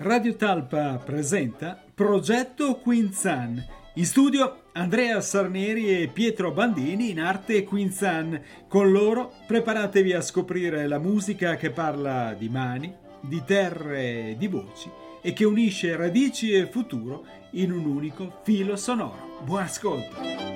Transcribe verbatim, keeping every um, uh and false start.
Radio Talpa presenta Progetto Quinzan. In studio Andrea Sarneri e Pietro Bandini in arte Quinzan. Con loro preparatevi a scoprire la musica che parla di mani, di terre e di voci e che unisce radici e futuro in un unico filo sonoro. Buon ascolto!